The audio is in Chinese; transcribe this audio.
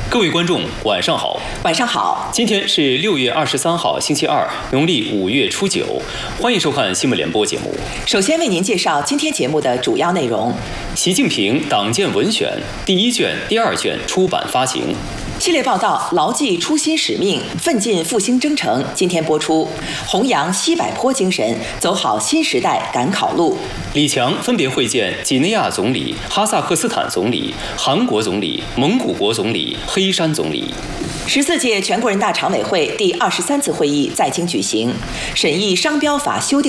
各位观众，晚上好。 晚上好。 今天是6月23号，星期二，农历5月初9。欢迎收看新闻联播节目。 首先为您介绍今天节目的主要内容： 习近平党建文选第1卷、第2卷出版发行。 系列报道牢记初心使命，奋进复兴征程，今天播出。弘扬西柏坡精神，走好新时代赶考路。 李强分别会见几内亚总理、哈萨克斯坦总理、韩国总理、蒙古国总理、黑山总理。 14届全国人大常委会第23次会议在京举行，审议商标法修订